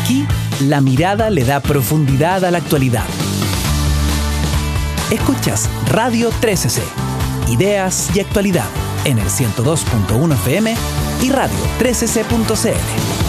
Aquí, la mirada le da profundidad a la actualidad. Escuchas Radio 13C, ideas y actualidad en el 102.1 FM y radio 13c.cl.